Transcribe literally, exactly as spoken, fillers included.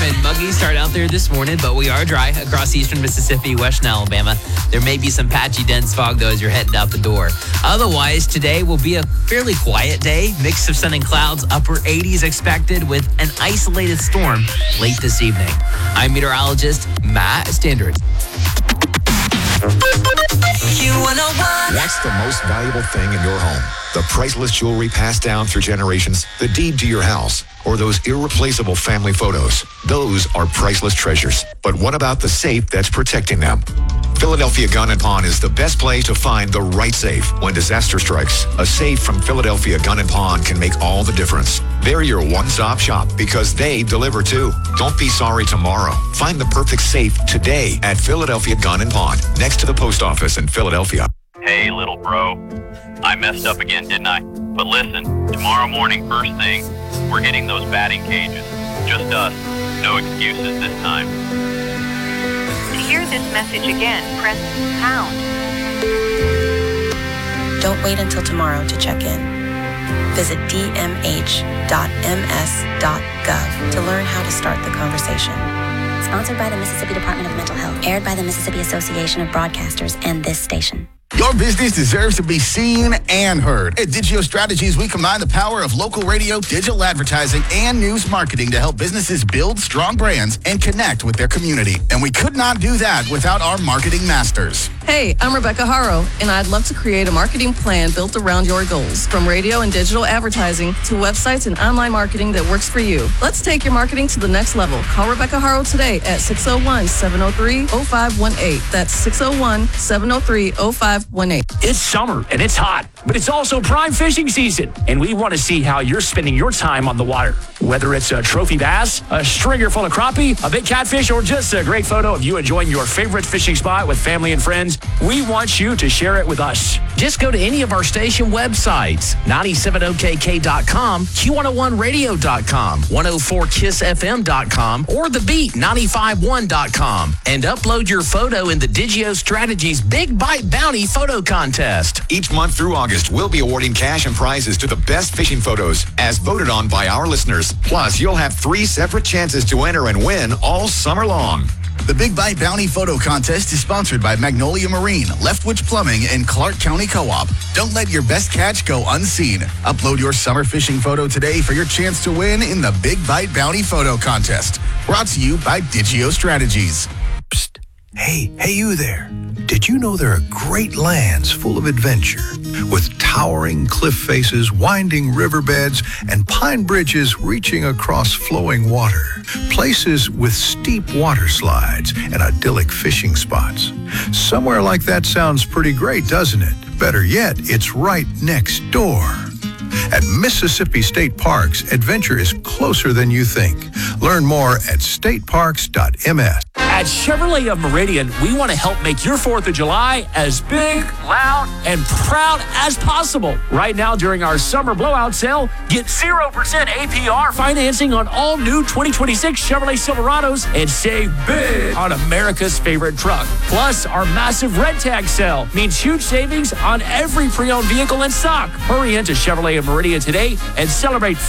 and muggy start out there this morning, but we are dry across eastern Mississippi, western Alabama. There may be some patchy, dense fog, though, as you're heading out the door. Otherwise, today will be a fairly quiet day. Mix of sun and clouds, upper eighties expected with an isolated storm late this evening. I'm meteorologist Matt Standard. Q one oh one. What's the most valuable thing in your home? The priceless jewelry passed down through generations, the deed to your house, or those irreplaceable family photos. Those are priceless treasures. But what about the safe that's protecting them? Philadelphia Gun and Pawn is the best place to find the right safe when disaster strikes. A safe from Philadelphia Gun and Pawn can make all the difference. They're your one-stop shop because they deliver too. Don't be sorry tomorrow. Find the perfect safe today at Philadelphia Gun and Pawn, next to the post office in Philadelphia. Hey, little bro. I messed up again, didn't I? But listen, tomorrow morning, first thing, we're getting those batting cages. Just us. No excuses this time. To hear this message again, press pound. Don't wait until tomorrow to check in. Visit d m h dot m s dot gov to learn how to start the conversation. Sponsored by the Mississippi Department of Mental Health. Aired by the Mississippi Association of Broadcasters and this station. Your business deserves to be seen and heard. At Digio Strategies, we combine the power of local radio, digital advertising, and news marketing to help businesses build strong brands and connect with their community. And we could not do that without our marketing masters. Hey, I'm Rebecca Haro, and I'd love to create a marketing plan built around your goals, from radio and digital advertising to websites and online marketing that works for you. Let's take your marketing to the next level. Call Rebecca Haro today at six oh one, seven oh three, oh five one eight. That's six oh one, seven oh three, oh five one eight. It's summer and it's hot, but it's also prime fishing season, and we want to see how you're spending your time on the water. Whether it's a trophy bass, a stringer full of crappie, a big catfish, or just a great photo of you enjoying your favorite fishing spot with family and friends, we want you to share it with us. Just go to any of our station websites, nine seven oh k k dot com, q one oh one radio dot com, one oh four kiss f m dot com, or the beat ninety-five point one dot com, and upload your photo in the Digio Strategies Big Bite Bounty Photo Contest. Each month through August, we'll be awarding cash and prizes to the best fishing photos as voted on by our listeners. Plus, you'll have three separate chances to enter and win all summer long. The Big Bite Bounty Photo Contest is sponsored by Magnolia Marine, Leftwich Plumbing, and Clark County Co-op. Don't let your best catch go unseen. Upload your summer fishing photo today for your chance to win in the Big Bite Bounty Photo Contest. Brought to you by Digio Strategies. Psst. Hey, hey you there. Did you know there are great lands full of adventure with towering cliff faces, winding riverbeds, and pine bridges reaching across flowing water? Places with steep water slides and idyllic fishing spots. Somewhere like that sounds pretty great, doesn't it? Better yet, it's right next door. At Mississippi State Parks, adventure is closer than you think. Learn more at state parks dot m s. At Chevrolet of Meridian, we want to help make your fourth of July as big, loud, and proud as possible. Right now, during our summer blowout sale, get zero percent A P R financing on all new twenty twenty-six Chevrolet Silverados and save big on America's favorite truck. Plus, our massive red tag sale means huge savings on every pre-owned vehicle in stock. Hurry into Chevrolet of Meridian today and celebrate